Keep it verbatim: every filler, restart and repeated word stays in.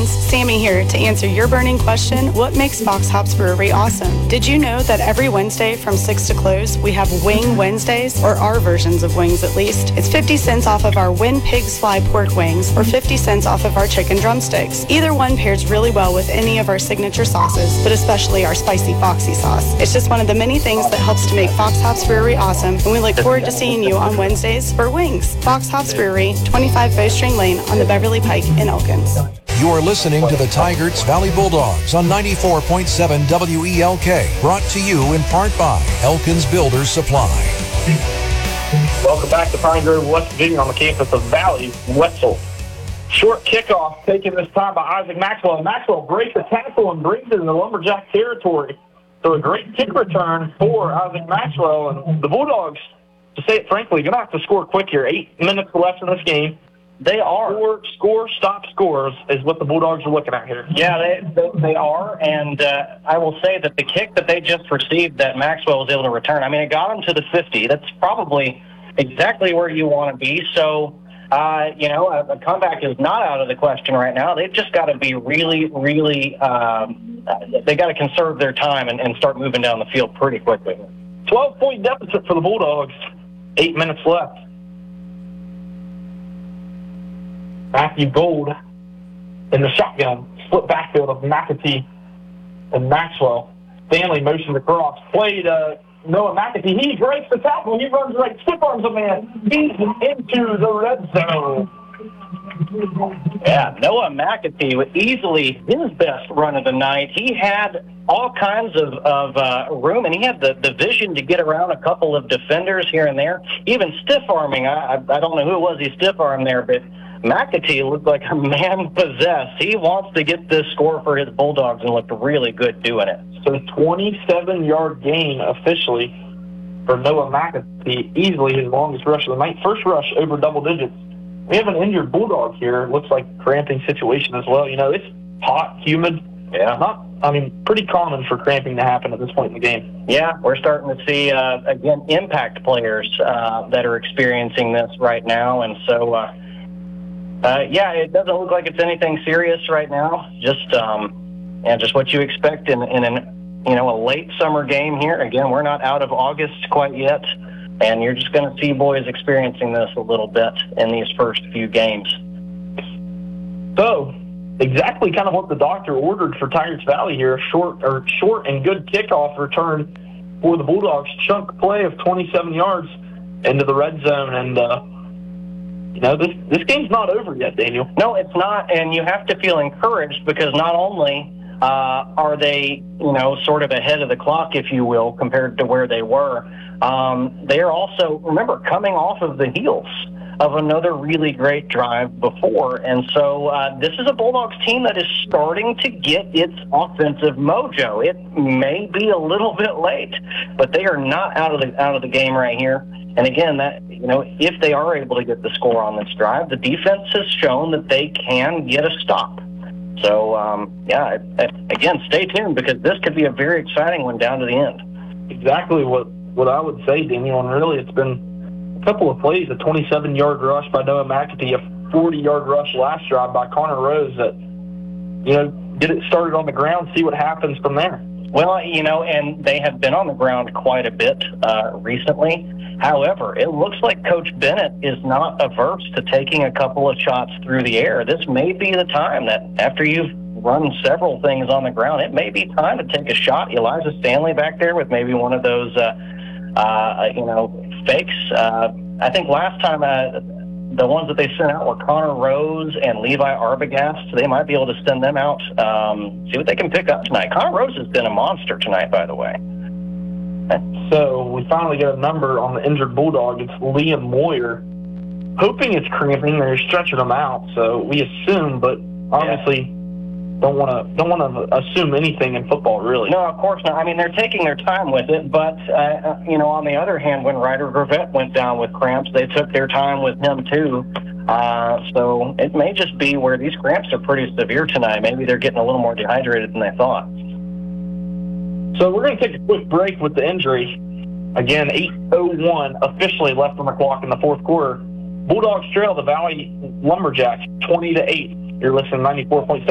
friends, Sammy here to answer your burning question, what makes Fox Hops Brewery awesome? Did you know that every Wednesday from six to close, we have Wing Wednesdays, or our versions of wings at least? It's fifty cents off of our When Pigs Fly pork wings, or fifty cents off of our chicken drumsticks. Either one pairs really well with any of our signature sauces, but especially our spicy Foxy sauce. It's just one of the many things that helps to make Fox Hops Brewery awesome, and we look forward to seeing you on Wednesdays for wings. Fox Hops Brewery, twenty-five Bowstring Lane on the Beverly Pike in Elkins. You are listening to the Tigers Valley Bulldogs on ninety-four point seven W E L K, brought to you in part by Elkins Builders Supply. Welcome back to Pine Grove, West Virginia on the campus of Valley Wetzel. Short kickoff taken this time by Isaac Maxwell. Maxwell breaks the tackle and brings it into Lumberjack territory. So a great kick return for Isaac Maxwell. And the Bulldogs, to say it frankly, you're going to have to score quick here. Eight minutes left in this game. They are. Score, score, stop scores is what the Bulldogs are looking at here. Yeah, they they, they are, and uh, I will say that the kick that they just received that Maxwell was able to return, I mean, it got them to the fifty. That's probably exactly where you want to be. So, uh, you know, a, a comeback is not out of the question right now. They've just got to be really, really, um, they got to conserve their time and, and start moving down the field pretty quickly. twelve-point deficit for the Bulldogs. Eight minutes left. Matthew Gold in the shotgun. Split backfield of McAtee and Maxwell. Stanley motioned across. Played uh, Noah McAtee. He breaks the tackle. He runs like stiff arms a man. He's into the red zone. Yeah, Noah McAtee with easily his best run of the night. He had all kinds of, of uh, room, and he had the, the vision to get around a couple of defenders here and there. Even stiff-arming. I, I don't know who it was he stiff-armed there, but McAtee looked like a man possessed. He wants to get this score for his Bulldogs and looked really good doing it. So twenty-seven-yard gain officially for Noah McAtee, easily his longest rush of the night. First rush over double digits. We have an injured Bulldog here. It looks like a cramping situation as well. You know, it's hot, humid. Yeah. Not, I mean, pretty common for cramping to happen at this point in the game. Yeah, we're starting to see, uh, again, impact players uh, that are experiencing this right now. And so, uh, uh, yeah, it doesn't look like it's anything serious right now. Just, um, yeah, just what you expect in, in an, you know, a late summer game here. Again, we're not out of August quite yet. And you're just going to see boys experiencing this a little bit in these first few games. So, exactly kind of what the doctor ordered for Tigers Valley here. Short or short and good kickoff return for the Bulldogs. Chunk play of twenty-seven yards into the red zone. And, uh, you know, this, this game's not over yet, Daniel. No, it's not. And you have to feel encouraged because not only uh, are they, you know, sort of ahead of the clock, if you will, compared to where they were, Um, they are also, remember, coming off of the heels of another really great drive before. And so uh, this is a Bulldogs team that is starting to get its offensive mojo. It may be a little bit late, but they are not out of the out of the game right here. And again, that you know, if they are able to get the score on this drive, the defense has shown that they can get a stop. So, um, yeah, again, stay tuned because this could be a very exciting one down to the end. Exactly what What I would say, Daniel, and really it's been a couple of plays, a twenty-seven-yard rush by Noah McAtee, a forty-yard rush last drive by Connor Rose that, you know, get it started on the ground, see what happens from there. Well, you know, and they have been on the ground quite a bit uh, recently. However, it looks like Coach Bennett is not averse to taking a couple of shots through the air. This may be the time that after you've run several things on the ground, it may be time to take a shot. Elijah Stanley back there with maybe one of those uh, Uh, you know, fakes. Uh, I think last time uh, the ones that they sent out were Connor Rose and Levi Arbogast. So they might be able to send them out, um, see what they can pick up tonight. Connor Rose has been a monster tonight, by the way. So we finally get a number on the injured Bulldog. It's Liam Moyer. Hoping it's cramping. They're stretching them out, so we assume, but obviously yeah. Don't want to don't want to assume anything in football, really. No, of course not. I mean, they're taking their time with it, but uh, you know, on the other hand, when Ryder Gravett went down with cramps, they took their time with him too. Uh, so it may just be where these cramps are pretty severe tonight. Maybe they're getting a little more dehydrated than they thought. So we're going to take a quick break with the injury. Again, eight oh one officially left on the clock in the fourth quarter. Bulldogs trail the Valley Lumberjacks twenty to eight. You're listening to ninety-four point seven.